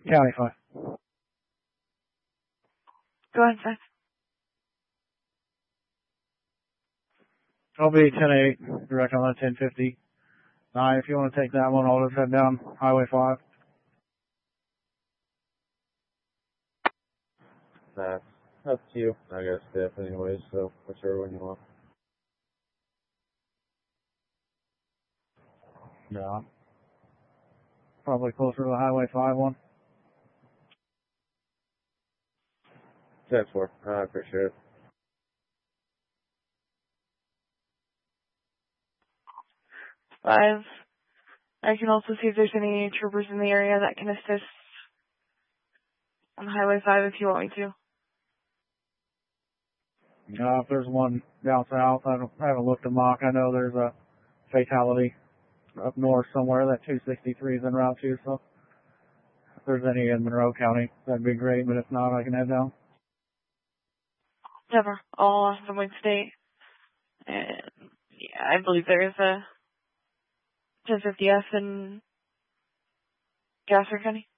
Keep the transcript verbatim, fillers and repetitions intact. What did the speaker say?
County five. Go ahead, sir. I'll be ten eight, direct on that ten fifty. Nine, if you want to take that one, I'll just head down Highway five. That's up to you. I got staff anyways, so whichever one you want. No. Probably closer to the Highway five one. ten four. I appreciate it. Five. I can also see if there's any troopers in the area that can assist on Highway five if you want me to. Uh, if there's one down south, I, don't, I haven't looked at mock. I know there's a fatality up north somewhere that two sixty-three is en route to, so if there's any in Monroe County, that'd be great, but if not, I can head down. Never. All from Wayne State. And yeah, I believe there is a ten fifty F in Gasser County.